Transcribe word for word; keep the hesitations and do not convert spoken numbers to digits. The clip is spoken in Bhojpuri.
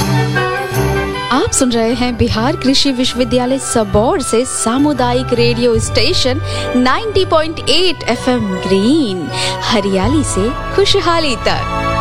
आप सुन रहे हैं बिहार कृषि विश्वविद्यालय सबौर से सामुदायिक रेडियो स्टेशन नब्बे पॉइंट आठ एफएम ग्रीन, हरियाली से खुशहाली तक।